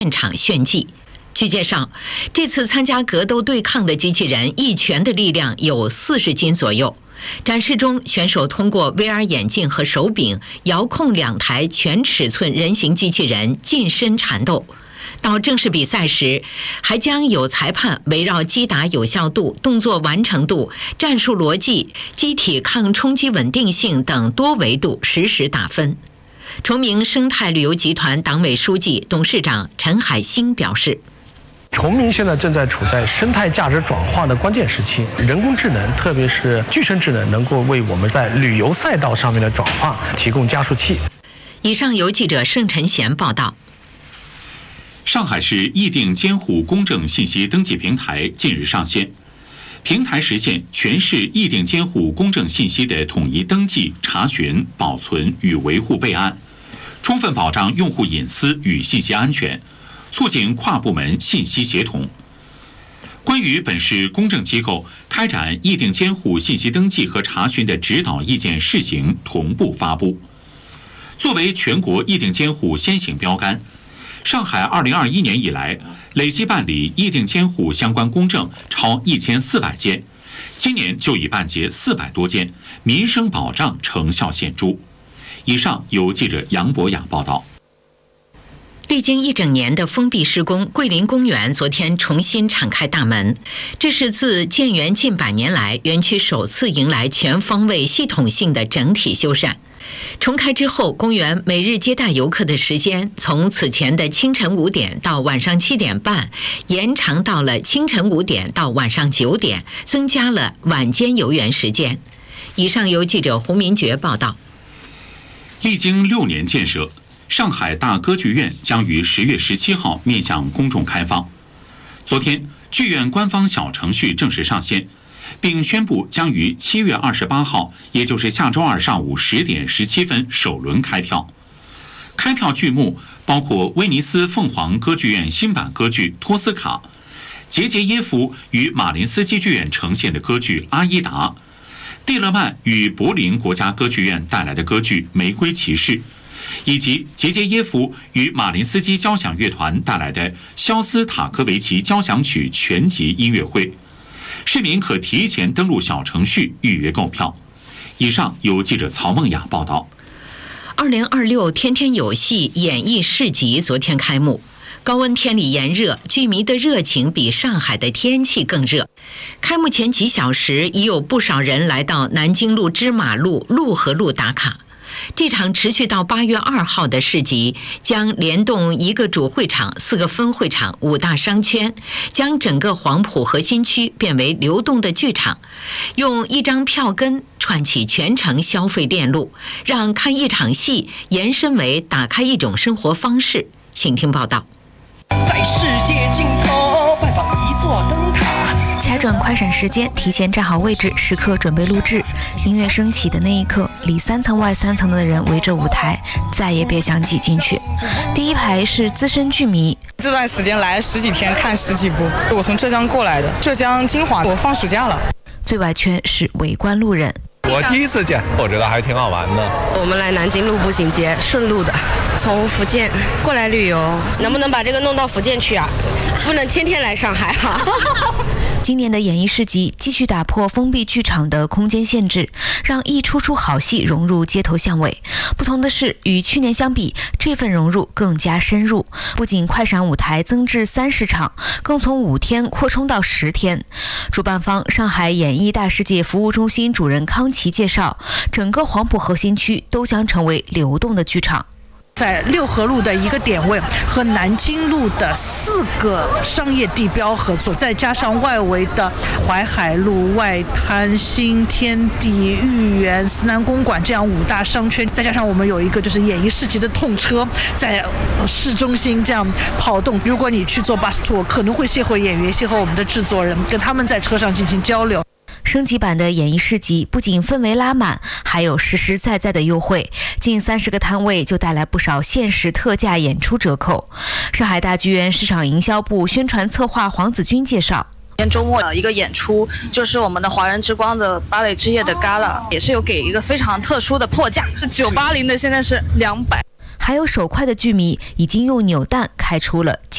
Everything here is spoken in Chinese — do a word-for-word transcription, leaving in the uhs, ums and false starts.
现场炫技。据介绍，这次参加格斗对抗的机器人一拳的力量有四十斤左右。展示中，选手通过 V R 眼镜和手柄遥控两台全尺寸人形机器人近身缠斗。到正式比赛时，还将有裁判围绕击打有效度、动作完成度、战术逻辑、机体抗冲击稳定性等多维度实时打分。崇明生态旅游集团党委书记、董事长陈海兴表示， 崇明现在正在处在生态价值转化的关键时期，人工智能，特别是具身智能，能够为我们在旅游赛道上面的转化提供加速器。 以上由记者盛晨贤报道。 上海市议定监护公证信息登记平台近日上线，平台实现全市议定监护公证信息的统一登记、查询、保存与维护备案，充分保障用户隐私与信息安全，促进跨部门信息协同。关于本市公证机构开展议定监护信息登记和查询的指导意见试行同步发布。作为全国议定监护先行标杆，上海二零二一年以来累计办理议定监护相关公证超一千四百件，今年就已办结四百多件，民生保障成效显著。以上由记者杨博雅报道。 历经一整年的封闭施工，桂林公园昨天重新敞开大门。这是自建园近百年来，园区首次迎来全方位系统性的整体修缮。重开之后，公园每日接待游客的时间从此前的清晨五点到晚上七点半，延长到了清晨五点到晚上九点，增加了晚间游园时间。以上由记者胡明觉报道。 历经六年建设，上海大歌剧院将于十月十七号面向公众开放。昨天，剧院官方小程序正式上线，并宣布将于七月二十八号，也就是下周二上午十点十七分首轮开票。开票剧目包括威尼斯凤凰歌剧院新版歌剧《托斯卡》，杰杰耶夫与马林斯基剧院呈现的歌剧《阿依达》，蒂勒曼与柏林国家歌剧院带来的歌剧《玫瑰骑士》，以及杰杰耶夫与马林斯基交响乐团带来的肖斯塔科维奇交响曲全集音乐会。市民可提前登录小程序预约购票。以上由记者曹梦雅报道。 二零二六天天有戏演艺市集昨天开幕，高温天里炎热，剧迷的热情比上海的天气更热。开幕前几小时，已有不少人来到南京路芝马路陆河路打卡。这场持续到八月二号的市集将联动一个主会场、四个分会场、五大商圈，将整个黄埔核心区变为流动的剧场，用一张票根串起全城消费链路，让看一场戏延伸为打开一种生活方式。请听报道。 在世界尽头拜访一座灯塔。 掐准快闪时间，提前站好位置，时刻准备录制。音乐升起的那一刻，里三层外三层的人围着舞台，再也别想挤进去。第一排是资深剧迷， 这段时间来了十几天，看十几部。我从浙江过来的，浙江金华，我放暑假了。 最外圈是围观路人。 我第一次见，我觉得还挺好玩的。 我们来南京路步行街，顺路的，从福建过来旅游，能不能把这个弄到福建去啊？不能天天来上海哈、啊。 今年的演艺市集继续打破封闭剧场的空间限制，让一出出好戏融入街头巷尾。不同的是，与去年相比，这份融入更加深入。不仅快闪舞台增至三十场，更从五天扩充到十天。主办方上海演艺大世界服务中心主任康琪介绍，整个黄埔核心区都将成为流动的剧场。 在六合路的一个点位和南京路的四个商业地标合作，再加上外围的淮海路、外滩、新天地、豫园、思南公馆这样五大商圈，再加上我们有一个就是演艺市集的痛车在市中心这样跑动。如果你去做 bus tour， 可能会邂逅演员，邂逅我们的制作人，跟他们在车上进行交流。 升级版的演艺市集不仅氛围拉满，还有实实在在的优惠，近三十个摊位就带来不少限时特价演出折扣。上海大剧院市场营销部宣传策划黄子君介绍， 今天周末一个演出就是我们的华人之光的芭蕾之夜的 gala， 也是有给一个非常特殊的破价，九八零的现在是两百。 还有手快的剧迷已经用扭蛋开出了